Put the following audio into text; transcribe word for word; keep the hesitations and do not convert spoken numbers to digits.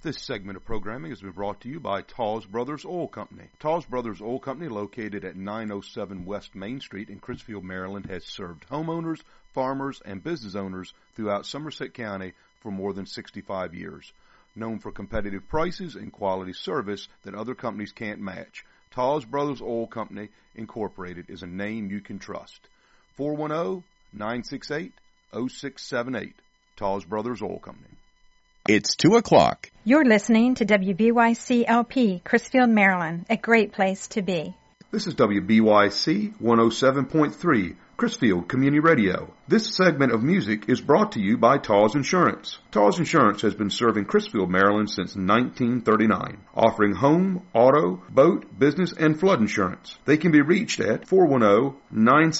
This segment of programming has been brought to you by Tawes Brothers Oil Company. Tawes Brothers Oil Company, located at nine oh seven West Main Street in Crisfield, Maryland, has served homeowners, farmers, and business owners throughout Somerset County for more than sixty-five years. Known for competitive prices and quality service that other companies can't match, Tawes Brothers Oil Company, Incorporated is a name you can trust. four one zero, nine six eight, zero six seven eight. Tawes Brothers Oil Company. It's two o'clock. You're listening to W B Y C L P, Crisfield, Maryland, a great place to be. This is W B Y C one oh seven point three, Crisfield Community Radio. This segment of music is brought to you by Tawes Insurance. Tawes Insurance has been serving Crisfield, Maryland since nineteen thirty-nine, offering home, auto, boat, business, and flood insurance. They can be reached at four one zero, nine